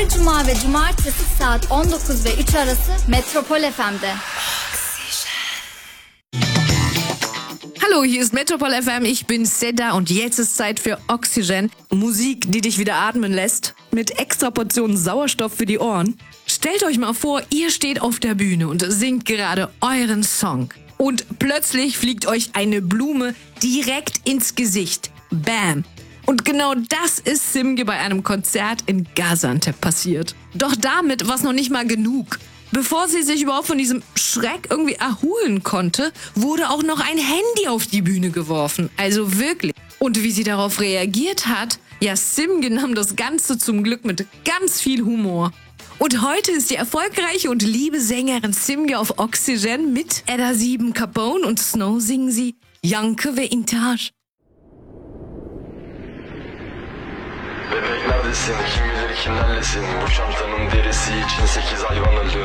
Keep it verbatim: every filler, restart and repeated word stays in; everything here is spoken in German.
Her cuma ve cumartesi saat on dokuz ve üç arası Metropol F M'de. Hallo, hier ist Metropol F M, ich bin Seda und jetzt ist Zeit für Oxygen. Musik, die dich wieder atmen lässt, mit extra Portionen Sauerstoff für die Ohren. Stellt euch mal vor, ihr steht auf der Bühne und singt gerade euren Song. Und plötzlich fliegt euch eine Blume direkt ins Gesicht. Bam! Und genau das ist Simge bei einem Konzert in Gaziantep passiert. Doch damit war es noch nicht mal genug. Bevor sie sich überhaupt von diesem Schreck irgendwie erholen konnte, wurde auch noch ein Handy auf die Bühne geworfen. Also wirklich. Und wie sie darauf reagiert hat, ja, Simge nahm das Ganze zum Glück mit ganz viel Humor. Und heute ist die erfolgreiche und liebe Sängerin Simge auf Oxygen mit Edda sieben, Capone und Snow singen sie Yankı ve İntihar. Bebek neredesin? Kim bilir kimlerlesin? Bu çantanın derisi için sekiz hayvan öldü.